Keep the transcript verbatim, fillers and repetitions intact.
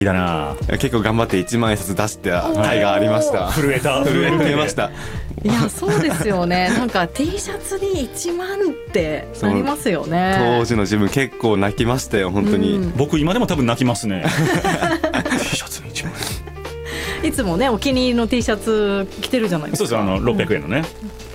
だな。 結構頑張っていちまん円札出した回がありました。 震えた震えてました。 いやそうですよね。なんか T シャツにいちまんってなりますよね。 当時の自分結構泣きましたよ本当に、うん、 僕今でも多分泣きますねT シャツにいちまんえんいつもねお気に入りの T シャツ着てるじゃないですか。 そうです、あのろっぴゃくえんのね、